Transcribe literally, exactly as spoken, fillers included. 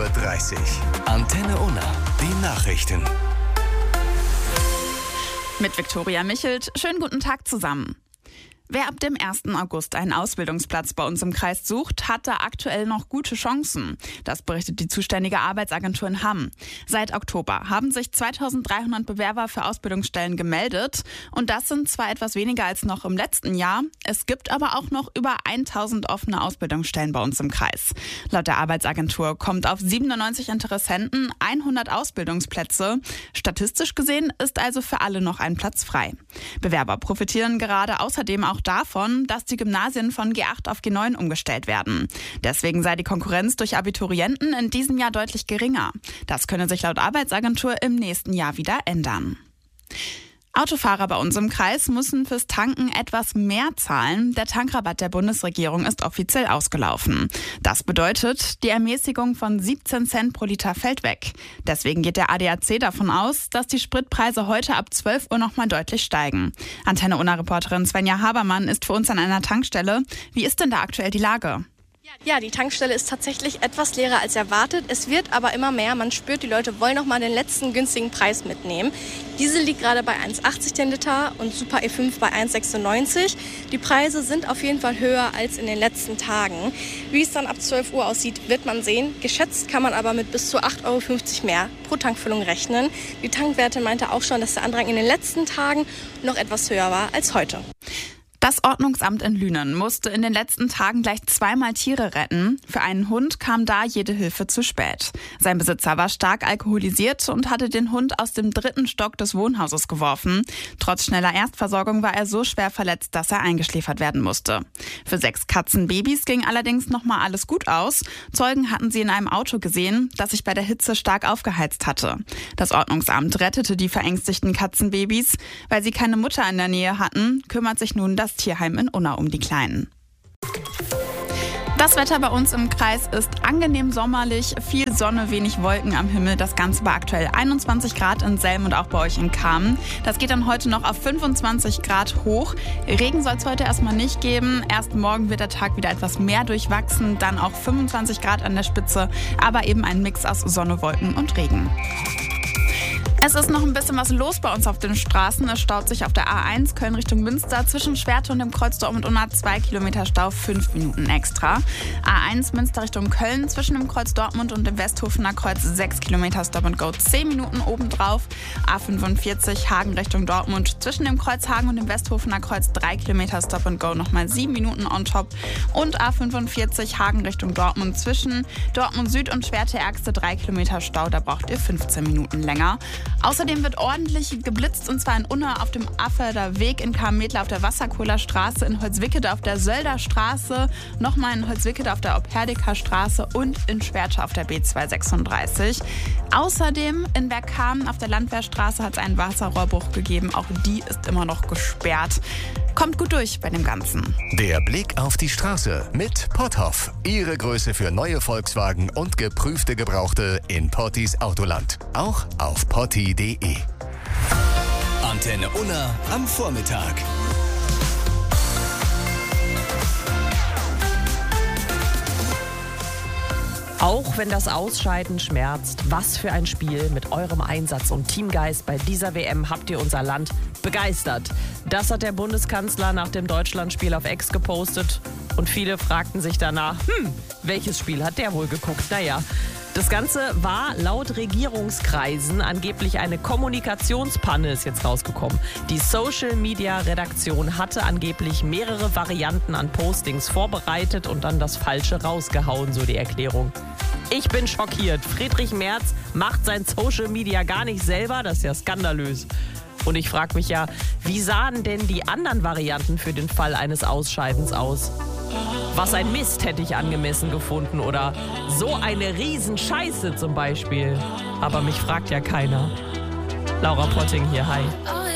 Uhr dreißig. Antenne Unna, die Nachrichten. Mit Viktoria Michelt. Schönen guten Tag zusammen. Wer ab dem ersten August einen Ausbildungsplatz bei uns im Kreis sucht, hat da aktuell noch gute Chancen. Das berichtet die zuständige Arbeitsagentur in Hamm. Seit Oktober haben sich zweitausenddreihundert Bewerber für Ausbildungsstellen gemeldet. Und das sind zwar etwas weniger als noch im letzten Jahr. Es gibt aber auch noch über tausend offene Ausbildungsstellen bei uns im Kreis. Laut der Arbeitsagentur kommt auf siebenundneunzig Interessenten hundert Ausbildungsplätze. Statistisch gesehen ist also für alle noch ein Platz frei. Bewerber profitieren gerade außerdem auch davon, dass die Gymnasien von G acht auf G neun umgestellt werden. Deswegen sei die Konkurrenz durch Abiturienten in diesem Jahr deutlich geringer. Das könne sich laut Arbeitsagentur im nächsten Jahr wieder ändern. Autofahrer bei uns im Kreis müssen fürs Tanken etwas mehr zahlen. Der Tankrabatt der Bundesregierung ist offiziell ausgelaufen. Das bedeutet, die Ermäßigung von siebzehn Cent pro Liter fällt weg. Deswegen geht der A D A C davon aus, dass die Spritpreise heute ab zwölf Uhr nochmal deutlich steigen. Antenne Unna-Reporterin Svenja Habermann ist für uns an einer Tankstelle. Wie ist denn da aktuell die Lage? Ja, die Tankstelle ist tatsächlich etwas leerer als erwartet. Es wird aber immer mehr. Man spürt, die Leute wollen noch mal den letzten günstigen Preis mitnehmen. Diesel liegt gerade bei eins Komma achtzig den Liter und Super E fünf bei eins Komma sechsundneunzig. Die Preise sind auf jeden Fall höher als in den letzten Tagen. Wie es dann ab zwölf Uhr aussieht, wird man sehen. Geschätzt kann man aber mit bis zu acht Euro fünfzig mehr pro Tankfüllung rechnen. Die Tankwärtin meinte auch schon, dass der Andrang in den letzten Tagen noch etwas höher war als heute. Das Ordnungsamt in Lünen musste in den letzten Tagen gleich zweimal Tiere retten. Für einen Hund kam da jede Hilfe zu spät. Sein Besitzer war stark alkoholisiert und hatte den Hund aus dem dritten Stock des Wohnhauses geworfen. Trotz schneller Erstversorgung war er so schwer verletzt, dass er eingeschläfert werden musste. Für sechs Katzenbabys ging allerdings nochmal alles gut aus. Zeugen hatten sie in einem Auto gesehen, das sich bei der Hitze stark aufgeheizt hatte. Das Ordnungsamt rettete die verängstigten Katzenbabys. Weil sie keine Mutter in der Nähe hatten, kümmert sich nun das Tierheim in Unna um die Kleinen. Das Wetter bei uns im Kreis ist angenehm sommerlich, viel Sonne, wenig Wolken am Himmel. Das Ganze bei aktuell einundzwanzig Grad in Selm und auch bei euch in Kamen. Das geht dann heute noch auf fünfundzwanzig Grad hoch. Regen soll es heute erstmal nicht geben. Erst morgen wird der Tag wieder etwas mehr durchwachsen, dann auch fünfundzwanzig Grad an der Spitze, aber eben ein Mix aus Sonne, Wolken und Regen. Es ist noch ein bisschen was los bei uns auf den Straßen. Es staut sich auf der A eins Köln Richtung Münster zwischen Schwerte und dem Kreuz Dortmund Unna zwei Kilometer Stau, fünf Minuten extra. A eins Münster Richtung Köln zwischen dem Kreuz Dortmund und dem Westhofener Kreuz sechs Kilometer Stop and Go, zehn Minuten obendrauf. A fünfundvierzig Hagen Richtung Dortmund zwischen dem Kreuz Hagen und dem Westhofener Kreuz drei Kilometer Stop and Go, nochmal sieben Minuten on top. Und A fünfundvierzig Hagen Richtung Dortmund zwischen Dortmund Süd und Schwerte-Ergste drei Kilometer Stau, da braucht ihr fünfzehn Minuten länger. Außerdem wird ordentlich geblitzt, und zwar in Unna auf dem Affelder Weg, in Karmetler auf der Wasserkohler Straße, in Holzwickede auf der Sölder Straße, nochmal in Holzwickede auf der Operdiker Straße und in Schwerte auf der B zweihundertsechsunddreißig. Außerdem in Bergkamen auf der Landwehrstraße hat es einen Wasserrohrbruch gegeben. Auch die ist immer noch gesperrt. Kommt gut durch bei dem Ganzen. Der Blick auf die Straße mit Potthoff. Ihre Größe für neue Volkswagen und geprüfte Gebrauchte in Pottis Autoland. Auch auf potti punkt de. Antenne Unna am Vormittag. Auch wenn das Ausscheiden schmerzt, was für ein Spiel. Mit eurem Einsatz und Teamgeist bei dieser W M habt ihr unser Land begeistert. Das hat der Bundeskanzler nach dem Deutschlandspiel auf X gepostet. Und viele fragten sich danach, hm, welches Spiel hat der wohl geguckt? Naja, das Ganze war laut Regierungskreisen angeblich eine Kommunikationspanne, ist jetzt rausgekommen. Die Social-Media-Redaktion hatte angeblich mehrere Varianten an Postings vorbereitet und dann das Falsche rausgehauen, so die Erklärung. Ich bin schockiert. Friedrich Merz macht sein Social-Media gar nicht selber, das ist ja skandalös. Und ich frage mich ja, wie sahen denn die anderen Varianten für den Fall eines Ausscheidens aus? Was ein Mist hätte ich angemessen gefunden oder so eine Riesenscheiße zum Beispiel. Aber mich fragt ja keiner. Laura Potting hier, hi.